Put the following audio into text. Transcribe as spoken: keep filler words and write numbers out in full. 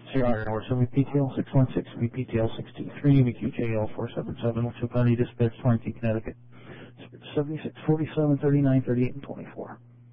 Sierra Tower seven V P T L six one six, V P T L six two three, V Q J L four seven seven, Ocho County Dispatch, Torrington, Connecticut. seventy-six, forty-seven, thirty-nine, thirty-eight, and twenty-four.